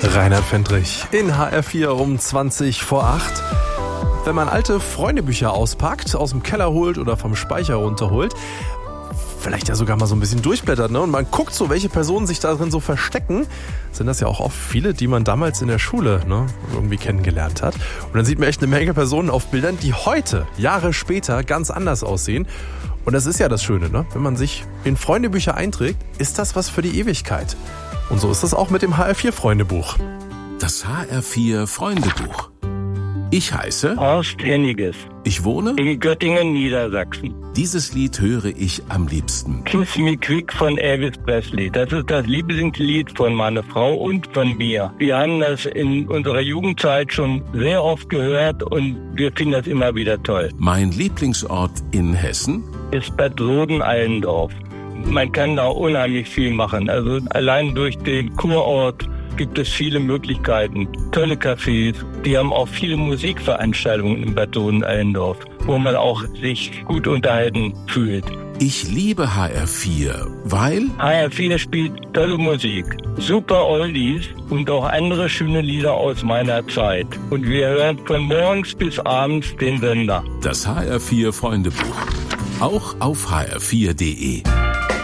Reinhard Fendrich in HR4 um 20 vor 8. Wenn man alte Freundebücher auspackt, aus dem Keller holt oder vom Speicher runterholt, vielleicht ja sogar mal so ein bisschen durchblättert, ne? Und man guckt so, welche Personen sich da drin so verstecken, sind das ja auch oft viele, die man damals in der Schule, ne, irgendwie kennengelernt hat. Und dann sieht man echt eine Menge Personen auf Bildern, die heute, Jahre später, ganz anders aussehen. Und das ist ja das Schöne, ne? Wenn man sich in Freundebücher einträgt, ist das was für die Ewigkeit. Und so ist das auch mit dem HR4-Freundebuch. Das HR4-Freundebuch. Ich heiße Horst Henniges. Ich wohne In Göttingen, Niedersachsen. Dieses Lied höre ich am liebsten. Kiss Me Quick von Elvis Presley. Das ist das Lieblingslied von meiner Frau und von mir. Wir haben das in unserer Jugendzeit schon sehr oft gehört und wir finden das immer wieder toll. Mein Lieblingsort in Hessen Ist Bad Soden-Allendorf. Man kann da unheimlich viel machen. Also allein durch den Kurort gibt es viele Möglichkeiten. Tolle Cafés. Die haben auch viele Musikveranstaltungen in Bad Soden-Allendorf, wo man auch sich gut unterhalten fühlt. Ich liebe HR4, weil HR4 spielt tolle Musik, super Oldies und auch andere schöne Lieder aus meiner Zeit. Und wir hören von morgens bis abends den Sender. das HR4 Freundebuch. Auch auf hr4.de.